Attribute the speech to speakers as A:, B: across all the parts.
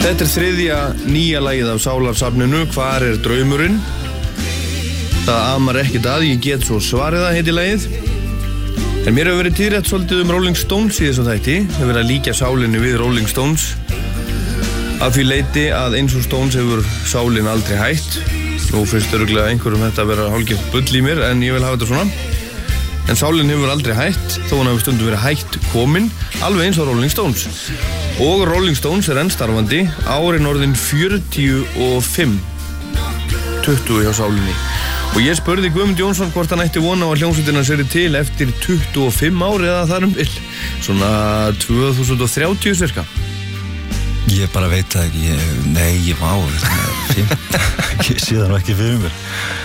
A: Þetta þriðja nýja lagið af Sálarsafninu, Hvar draumurinn? Það amar ekkert að, ég get svo svarið það, heiti lagið. En mér hefur verið tíðrætt svolítið Rolling Stones í þessum þætti. Hefur verið að líkja sálinni við Rolling Stones. Af því leiti að eins og Stones hefur sálin aldrei hætt. Nú finnst örugglega einhverjum þetta að vera hálfgert bull í mér, en ég vil hafa þetta svona. En sálin hefur aldrei hætt, þó hann hefur stundum verið hætt komin, alveg eins og Rolling Stones. Og Rolling Stones enn starfandi, árin orðin 45, 20 hjá sálinni. Og ég spurði Guðmund Jónsson hvort hann ætti vona á að hljómsveitin hans yrði til eftir 25 ár eða þar bil. Svona 2030 cirka.
B: Ég bara veit það ekki, ég var ég sé það nú ekki fyrir mér.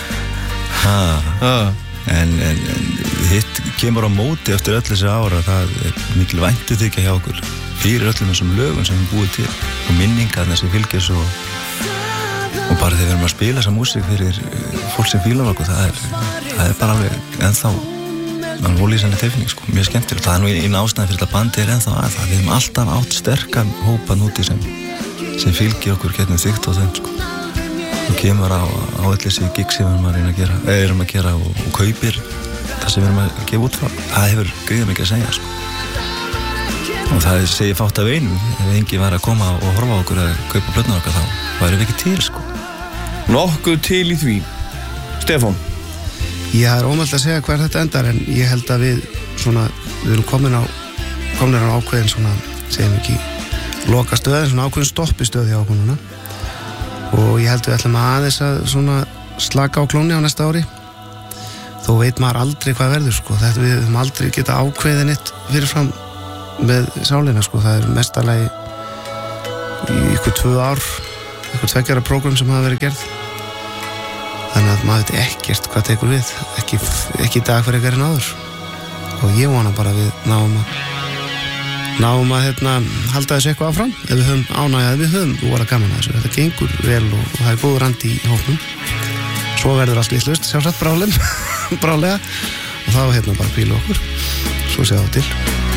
B: En hitt kemur á móti eftir öll þessi ára, það mikil væntuþykja hjá okkur fyrir öllum þessum lögum sem við búið til og minningarna sem fylgja svo og bara þegar við erum að spila þessa músík fyrir fólk sem fílar okkur, það er bara alveg ennþá ólýsandi tilfinning, sko, mjög skemmtilegt. Það er nú einn ástæðan fyrir þetta bandi er ennþá að við hefum alltaf átt sterkan hópan úti sem fylgir okkur getnum þykkt og þenn, sko. Og kemur á öll þessi gig sem við erum að gera og kaupir það sem við erum að gefa út frá. Það hefur gríðar mikið að segja, sko. Og það segir fátt af einum, ef engi var að koma og horfa á okkur að kaupa plötnar okkar, þá væri við ekki til, sko.
A: Nokkuð til í því. Stefán?
C: Ég er ómögulegt að segja hver þetta endar, en ég held að við erum komin á ákveðin svona, segjum ekki, loka stöð, svona ákveðin stoppistöð hjá okkur núna. Og ég held við ætlum aðeins að svona slaka á klónni á næsta ári. Þó veit maður aldrei hvað verður, sko. Þetta við höfum aldrei geta ákveðið neitt fyrirfram með sálina, sko. Það er mestalagi í ykkur 2 ár, ykkur 2 ára prógram sem hafa verið gerð. Þannig að maður veit ekkert hvað tekur við, ekki í dag fyrir ekkert en áður. Og ég vona bara að við náum að halda þessu eitthvað áfram. Ef við höfum ánægjað, við höfum voru gaman að þessu. Þetta gengur vel og það er góður andi í hópnum. Svo verður allt vitlaust, sjálfsagt brálega. Og þá bara hvíla okkur. Svo sé það til.